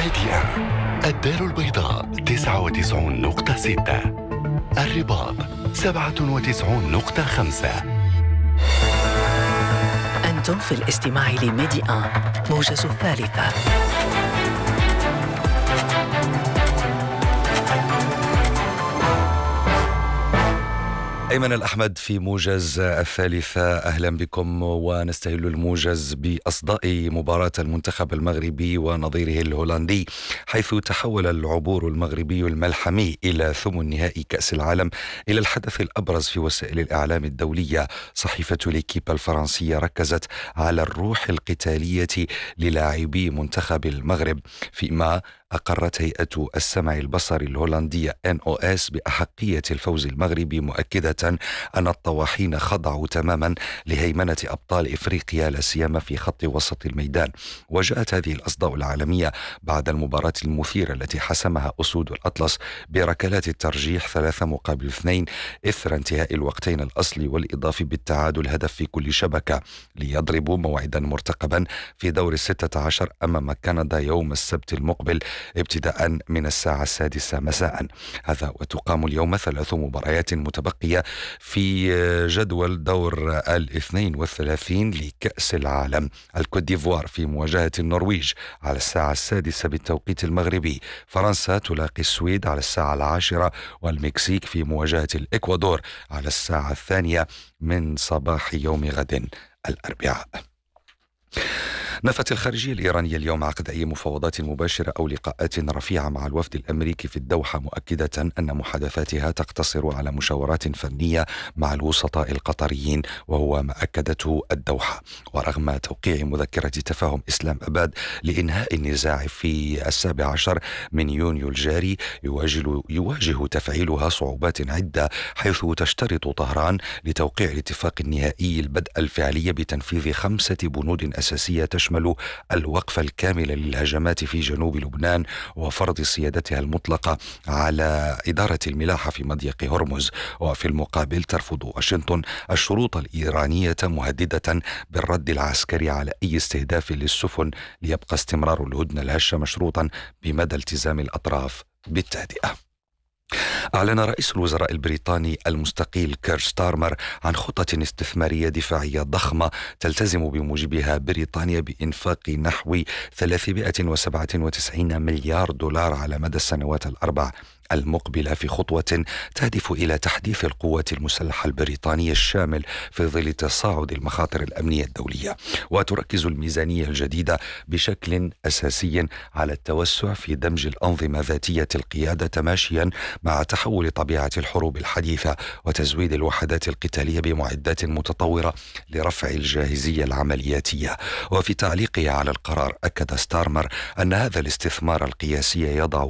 ميديا. الدار البيضاء 99.6، الرباط 97.5. أنتم في الاستماع لميديا موجز الثالثة. أيمن الأحمد في موجز الثالثة. أهلا بكم، ونستهل الموجز بأصداء مباراة المنتخب المغربي ونظيره الهولندي، حيث تحول العبور المغربي الملحمي إلى ثمن نهائي كأس العالم إلى الحدث الأبرز في وسائل الإعلام الدولية. صحيفة ليكيب الفرنسية ركزت على الروح القتالية للاعبي منتخب المغرب، فيما أقرت هيئة السمع البصري الهولندية NOS بأحقية الفوز المغربي، مؤكدة أن الطواحين خضعوا تماما لهيمنة أبطال إفريقيا، لا سيما في خط وسط الميدان. وجاءت هذه الأصداء العالمية بعد المباراة المثيرة التي حسمها أسود الأطلس بركلات الترجيح 3-2 إثر انتهاء الوقتين الأصلي والإضافي بالتعادل هدف في كل شبكة، ليضربوا موعدا مرتقبا في دور 16 أمام كندا يوم السبت المقبل ابتداء من الساعة 6 مساء. هذا وتقام اليوم 3 مباريات متبقية في جدول دور 32 لكأس العالم. الكوت ديفوار في مواجهة النرويج على الساعة 6 بالتوقيت المغربي، فرنسا تلاقي السويد على الساعة 10، والمكسيك في مواجهة الإكوادور على الساعة 2 من صباح يوم غد الأربعاء. نفت الخارجية الإيرانية اليوم عقد أي مفاوضات مباشرة أو لقاءات رفيعة مع الوفد الأمريكي في الدوحة، مؤكدة أن محادثاتها تقتصر على مشاورات فنية مع الوسطاء القطريين، وهو ما أكدته الدوحة. ورغم توقيع مذكرة تفاهم إسلام أباد لإنهاء النزاع في 17 من يونيو الجاري، يواجه تفعيلها صعوبات عدة، حيث تشترط طهران لتوقيع الاتفاق النهائي البدء الفعلي بتنفيذ 5 بنود أساسية تشمل الوقف الكامل للهجمات في جنوب لبنان، وفرض سيادتها المطلقة على إدارة الملاحة في مضيق هرمز. وفي المقابل ترفض واشنطن الشروط الإيرانية، مهددة بالرد العسكري على أي استهداف للسفن، ليبقى استمرار الهدنة الهشة مشروطا بمدى التزام الأطراف بالتهدئة. أعلن رئيس الوزراء البريطاني المستقيل كير ستارمر عن خطة استثمارية دفاعية ضخمة تلتزم بموجبها بريطانيا بإنفاق نحو 397 مليار دولار على مدى السنوات الأربع المقبلة، في خطوة تهدف إلى تحديث القوات المسلحة البريطانية الشامل في ظل تصاعد المخاطر الأمنية الدولية. وتركز الميزانية الجديدة بشكل أساسي على التوسع في دمج الأنظمة ذاتية القيادة تماشيا مع تحول طبيعة الحروب الحديثة، وتزويد الوحدات القتالية بمعدات متطورة لرفع الجاهزية العملياتية. وفي تعليقه على القرار، أكد ستارمر أن هذا الاستثمار القياسي يضع